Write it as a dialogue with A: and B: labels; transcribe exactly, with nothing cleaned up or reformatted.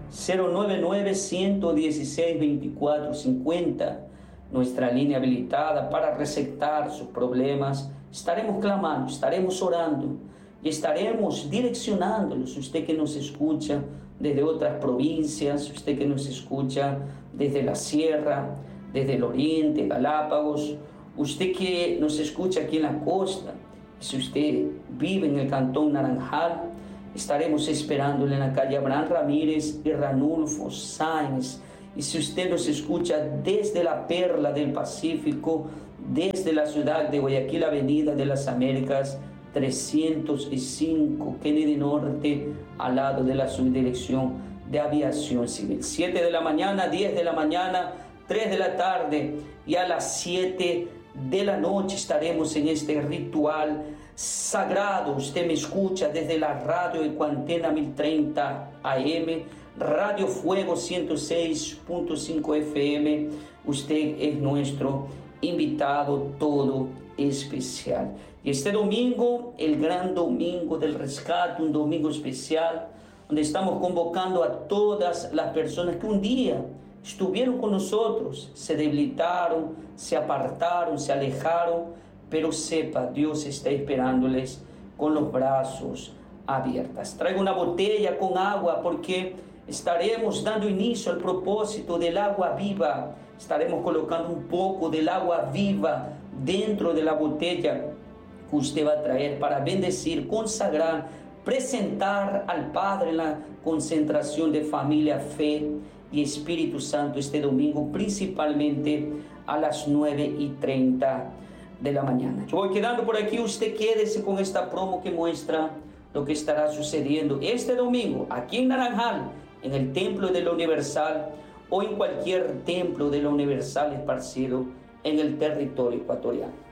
A: cero nueve nueve, uno uno seis, veinticuatro cincuenta, nuestra línea habilitada para recetar sus problemas. Estaremos clamando, estaremos orando y estaremos direccionándolos. Usted que nos escucha desde otras provincias, usted que nos escucha desde la sierra, desde el oriente, Galápagos, usted que nos escucha aquí en la costa, si usted vive en el Cantón Naranjal, estaremos esperándole en la calle Abraham Ramírez y Ranulfo Sáenz. Y si usted nos escucha desde la Perla del Pacífico, desde la ciudad de Guayaquil, Avenida de las Américas, trescientos cinco, Kennedy Norte, al lado de la Subdirección de Aviación Civil. siete de la mañana, diez de la mañana, tres de la tarde y a las siete de la noche estaremos en este ritual sagrado. Usted me escucha desde la radio Ecuantena mil treinta A M, Radio Fuego ciento seis punto cinco F M. Usted es nuestro invitado todo especial. Y este domingo, el gran domingo del rescate, un domingo especial, donde estamos convocando a todas las personas que un día estuvieron con nosotros, se debilitaron, se apartaron, se alejaron, pero sepa, Dios está esperándoles con los brazos abiertos. Traigo una botella con agua porque estaremos dando inicio al propósito del agua viva. Estaremos colocando un poco del agua viva dentro de la botella que usted va a traer para bendecir, consagrar, presentar al Padre en la concentración de familia, fe y Espíritu Santo este domingo, principalmente a las nueve y treinta de la mañana. Yo voy quedando por aquí, usted quédese con esta promo que muestra lo que estará sucediendo este domingo aquí en Naranjal, en el Templo de la Universal o en cualquier templo de la Universal esparcido en el territorio ecuatoriano.